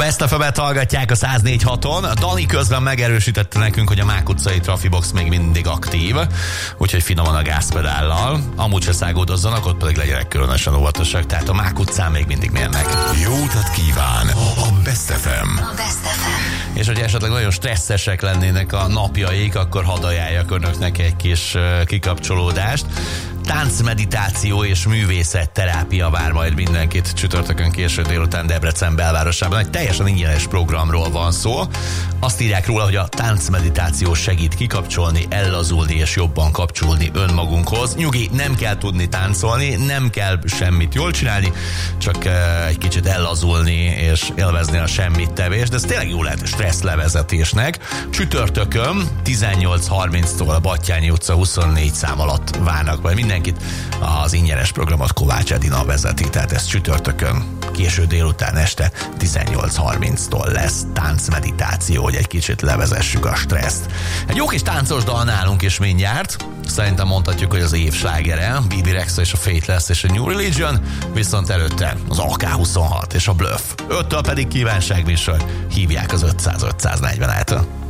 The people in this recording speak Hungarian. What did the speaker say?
Best of-et hallgatják a 104.6-on. Dani közben megerősítette nekünk, hogy a Mák utcai Trafibox még mindig aktív, úgyhogy finoman a gázpedállal. Amúgy se szágódozzanak, ott pedig legyenek különösen óvatosak, tehát a Mák utcán még mindig mérnek. Jó utat kíván a Best FM. A Best FM. És hogyha esetleg nagyon stresszesek lennének a napjaik, akkor hadd ajánljak önöknek egy kis kikapcsolódást. Táncmeditáció és művészetterápia vár majd mindenkit csütörtökön késő délután Debrecen belvárosában. Egy teljesen ingyenes programról van szó. Azt írják róla, hogy a táncmeditáció segít kikapcsolni, ellazulni és jobban kapcsolódni önmagunkhoz. Nyugi, nem kell tudni táncolni, nem kell semmit jól csinálni, csak egy kicsit ellazulni és élvezni a semmit tevés, de ez tényleg jó lehet stressz levezetésnek. Csütörtökön 18:30-tól a Battyányi utca 24 szám alatt várnak majd mindenkit. Az ingyenes programot Kovács Edina vezeti, tehát ez csütörtökön késő délután este 18:30-tól lesz táncmeditáció, hogy egy kicsit levezessük a stresszt. Egy jó kis táncos dal nálunk is mindjárt. Szerintem mondhatjuk, hogy az év slágere, Bibi Rexha és a Faithless és a New Religion, viszont előtte az AK-26 és a Bluff. 5-től pedig kívánságműsor, hívják az 500-540-et.